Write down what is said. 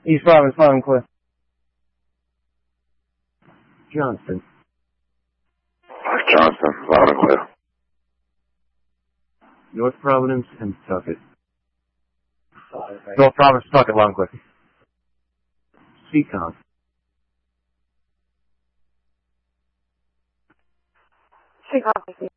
East Providence, loud and clear. Johnston. Johnston, loud and clear. North Providence and Tucket. North Providence, Tucket, loud and clear. Seacon. Seacon.